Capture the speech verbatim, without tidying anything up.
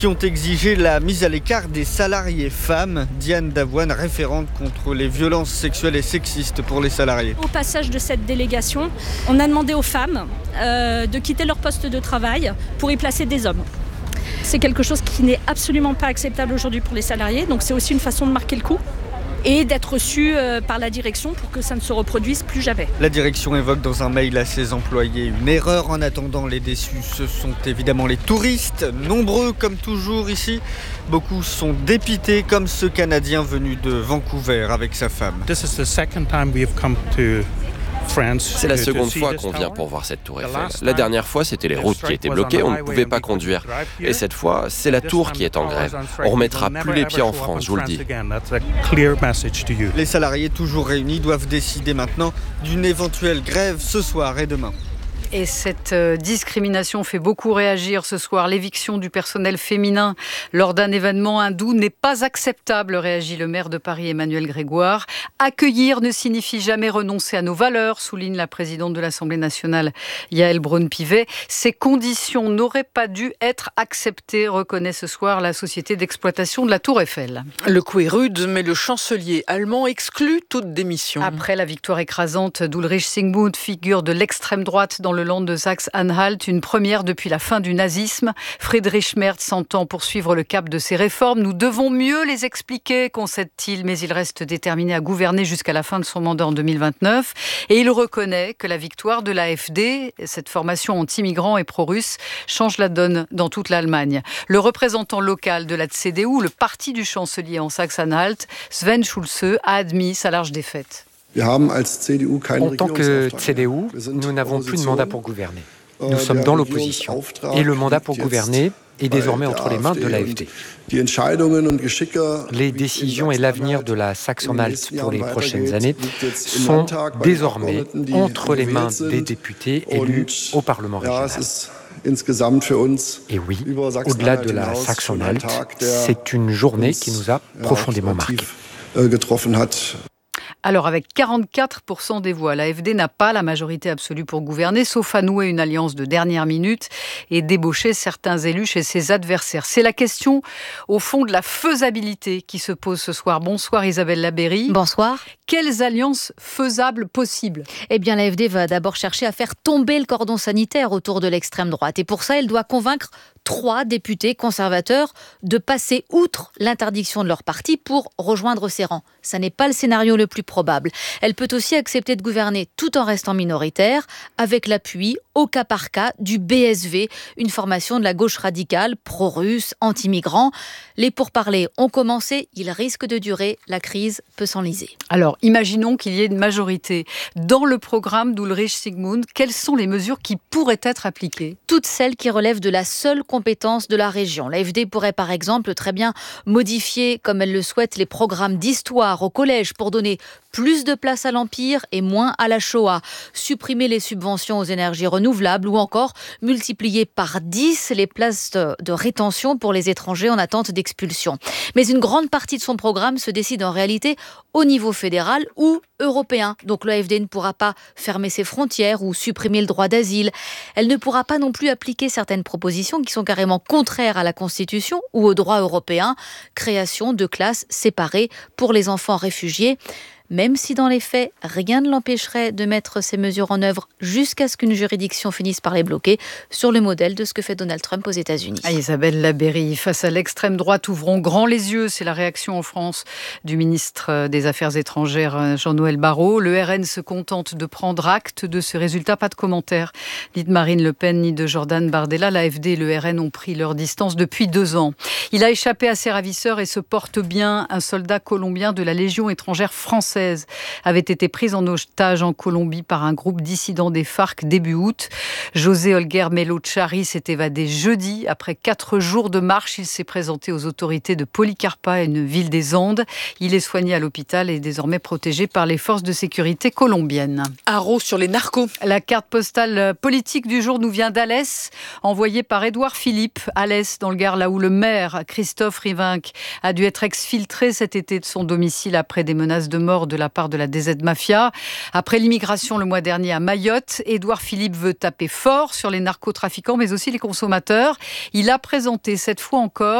Qui ont exigé la mise à l'écart des salariés femmes. Diane Davoine, référente contre les violences sexuelles et sexistes pour les salariés. Au passage de cette délégation, on a demandé aux femmes euh, de quitter leur poste de travail pour y placer des hommes. C'est quelque chose qui n'est absolument pas acceptable aujourd'hui pour les salariés, donc c'est aussi une façon de marquer le coup et d'être reçu euh, par la direction pour que ça ne se reproduise plus jamais. La direction évoque dans un mail à ses employés une erreur. En attendant, les déçus, ce sont évidemment les touristes, nombreux comme toujours ici. Beaucoup sont dépités, comme ce Canadien venu de Vancouver avec sa femme. This is the second time we have come to C'est la seconde fois qu'on vient pour voir cette tour Eiffel. La dernière fois, c'était les routes qui étaient bloquées, on ne pouvait pas conduire. Et cette fois, c'est la tour qui est en grève. On remettra plus les pieds en France, je vous le dis. Les salariés toujours réunis doivent décider maintenant d'une éventuelle grève ce soir et demain. Et cette discrimination fait beaucoup réagir ce soir. L'éviction du personnel féminin lors d'un événement hindou n'est pas acceptable, réagit le maire de Paris, Emmanuel Grégoire. Accueillir ne signifie jamais renoncer à nos valeurs, souligne la présidente de l'Assemblée nationale, Yaël Braun-Pivet. Ces conditions n'auraient pas dû être acceptées, reconnaît ce soir la société d'exploitation de la Tour Eiffel. Le coup est rude, mais le chancelier allemand exclut toute démission. Après la victoire écrasante d'Ulrich Sigmund, figure de l'extrême droite dans le land de Saxe-Anhalt, une première depuis la fin du nazisme. Friedrich Merz s'entend poursuivre le cap de ses réformes. Nous devons mieux les expliquer, concède-t-il, mais il reste déterminé à gouverner jusqu'à la fin de son mandat en deux mille vingt-neuf. Et il reconnaît que la victoire de l'A F D, cette formation anti-migrants et pro-russe, change la donne dans toute l'Allemagne. Le représentant local de la C D U, le parti du chancelier en Saxe-Anhalt, Sven Schulze, a admis sa large défaite. En tant que C D U, nous n'avons plus de mandat pour gouverner. Nous sommes dans l'opposition. Et le mandat pour gouverner est désormais entre les mains de l'A F D. Les décisions et l'avenir de la Saxe-Anhalt pour les prochaines années sont désormais entre les mains des députés élus au Parlement régional. Et oui, au-delà de la Saxe-Anhalt, c'est une journée qui nous a profondément marqués. Alors, avec quarante-quatre pour cent des voix, l'A F D n'a pas la majorité absolue pour gouverner, sauf à nouer une alliance de dernière minute et débaucher certains élus chez ses adversaires. C'est la question, au fond, de la faisabilité qui se pose ce soir. Bonsoir Isabelle Labeyrie. Bonsoir. Quelles alliances faisables possibles ? Eh bien, l'A F D va d'abord chercher à faire tomber le cordon sanitaire autour de l'extrême droite. Et pour ça, elle doit convaincre trois députés conservateurs de passer outre l'interdiction de leur parti pour rejoindre ses rangs. Ça n'est pas le scénario le plus probable. Elle peut aussi accepter de gouverner tout en restant minoritaire, avec l'appui, au cas par cas, du B S V, une formation de la gauche radicale, pro-russe, anti-migrants. Les pourparlers ont commencé, ils risquent de durer, la crise peut s'enliser. Alors, imaginons qu'il y ait une majorité. Dans le programme d'Ulrich Sigmund, quelles sont les mesures qui pourraient être appliquées ? Toutes celles qui relèvent de la seule compétence de la région. L'A F D pourrait par exemple très bien modifier, comme elle le souhaite, les programmes d'histoire au collège pour donner plus de place à l'Empire et moins à la Shoah, supprimer les subventions aux énergies renouvelables ou encore multiplier par dix les places de, de rétention pour les étrangers en attente d'expulsion. Mais une grande partie de son programme se décide en réalité au niveau fédéral ou européen. Donc l'A F D ne pourra pas fermer ses frontières ou supprimer le droit d'asile. Elle ne pourra pas non plus appliquer certaines propositions qui sont carrément contraires à la Constitution ou au droit européen. Création de classes séparées pour les enfants réfugiés. Même si dans les faits, rien ne l'empêcherait de mettre ces mesures en œuvre jusqu'à ce qu'une juridiction finisse par les bloquer, sur le modèle de ce que fait Donald Trump aux États-Unis. Ah, Isabelle Labeyrie, face à l'extrême droite, ouvrons grand les yeux. C'est la réaction en France du ministre des Affaires étrangères, Jean-Noël Barrot. Le R N se contente de prendre acte de ce résultat. Pas de commentaire ni de Marine Le Pen ni de Jordan Bardella. L'A F D et le R N ont pris leur distance depuis deux ans. Il a échappé à ses ravisseurs et se porte bien. Un soldat colombien de la Légion étrangère française avait été prise en otage en Colombie par un groupe dissident des FARC début août. José Holguer Melo Chari s'est évadé jeudi. Après quatre jours de marche, il s'est présenté aux autorités de Policarpa, une ville des Andes. Il est soigné à l'hôpital et est désormais protégé par les forces de sécurité colombiennes. Haro sur les narcos. La carte postale politique du jour nous vient d'Alès, envoyée par Édouard Philippe. Alès, dans le Gard, là où le maire Christophe Rivinc a dû être exfiltré cet été de son domicile après des menaces de mort de la part de la D Z Mafia. Après l'immigration le mois dernier à Mayotte, Édouard Philippe veut taper fort sur les narcotrafiquants mais aussi les consommateurs. Il a présenté cette fois encore